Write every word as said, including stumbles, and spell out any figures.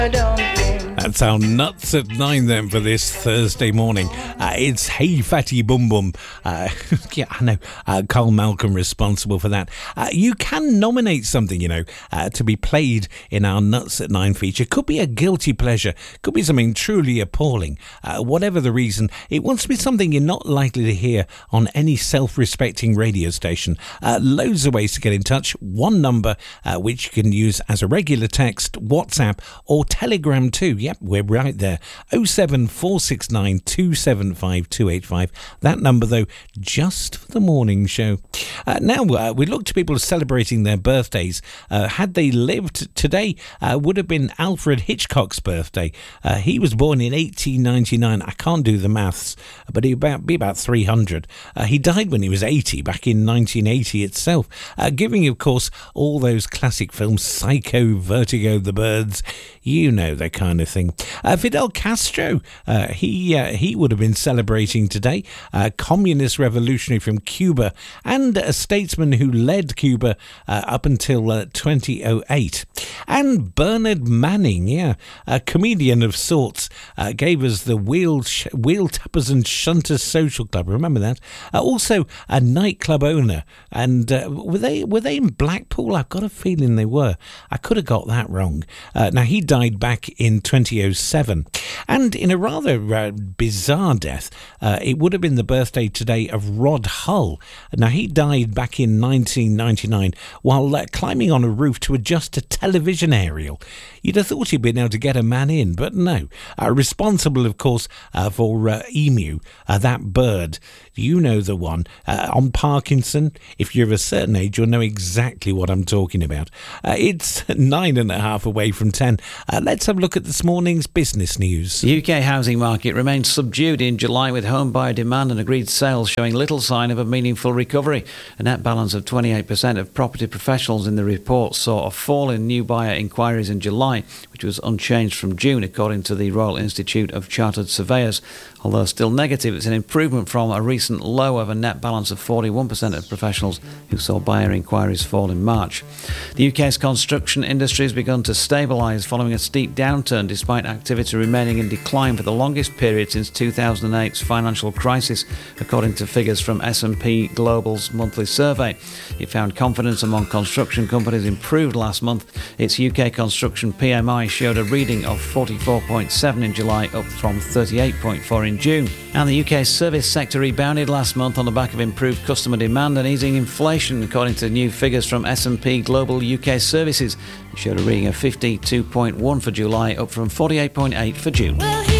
That's our Nuts at Nine then for this Thursday morning. Uh, it's Hey Fatty Bum Bum. Uh, yeah, I know. Uh, Carl Malcolm responsible for that. Uh, you can nominate something, you know, uh, to be played in our Nuts at Nine feature. Could be a guilty pleasure. Could be something truly appalling. Uh, whatever the reason, it wants to be something you're not likely to hear on any self-respecting radio station. Uh, loads of ways to get in touch. One number uh, which you can use as a regular text, WhatsApp or Telegram too. Yep, we're right there. oh seven four six nine two seven five two eight five. That number, though, just for the morning show. Uh, now, uh, we look to people celebrating their birthdays. Uh, had they lived today, uh, would have been Alfred Hitchcock's birthday. Uh, he was born in eighteen ninety-nine. I can't do the maths, but he'd about, be about three hundred. Uh, he died when he was eighty, back in nineteen eighty itself, uh, giving, of course, all those classic films, Psycho, Vertigo, The Birds, you know, that kind of thing. Uh, Fidel Castro, uh, he uh, he would have been celebrating today, uh, communist revolutionary from Cuba and a statesman who led Cuba uh, up until uh, twenty oh eight. And Bernard Manning, yeah, a comedian of sorts, uh, gave us the Wheel, Sh- Wheel Tappers and Shunters Social Club. Remember that? Uh, also, a nightclub owner. And uh, were they were they in Blackpool? I've got a feeling they were. I could have got that wrong. Uh, now, he died back in twenty oh seven. And in a rather uh, bizarre death, uh, it would have been the birthday today of Rod Hull. Now, he died back in nineteen ninety-nine while uh, climbing on a roof to adjust a television aerial. You'd have thought he'd been able to get a man in, but no. Uh, responsible, of course, uh, for uh, Emu, uh, that bird. You know the one. Uh, on Parkinson, if you're of a certain age, you'll know exactly what I'm talking about. Uh, it's nine and a half away from ten. Uh, let's have a look at this morning's business news. The U K housing market remains subdued in July, with home buyer demand and agreed sales showing little sign of a meaningful recovery. A net balance of twenty-eight percent of property professionals in the report saw a fall in new buyer inquiries in July, which was unchanged from June, according to the Royal Institute of Chartered Surveyors. Although still negative, it's an improvement from a recent low of a net balance of forty-one percent of professionals who saw buyer inquiries fall in March. The U K's construction industry has begun to stabilise following a steep downturn, despite activity remaining in decline for the longest period since two thousand eight's financial crisis, according to figures from S and P Global's monthly survey. It found confidence among construction companies improved last month. Its U K construction P M I showed a reading of forty-four point seven in July, up from thirty-eight point four in June. And the U K's service sector rebounded last month on the back of improved customer demand and easing inflation, according to new figures from S and P Global U K Services. It showed a reading of fifty-two point one for July, up from forty-eight point eight for June.